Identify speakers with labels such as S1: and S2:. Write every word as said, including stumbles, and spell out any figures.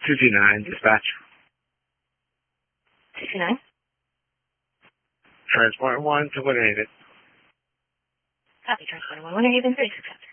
S1: two two nine, dispatch.
S2: two two nine.
S1: Transport one to Winhaven.
S2: Copy, Transport one. Winhaven, thirty-six.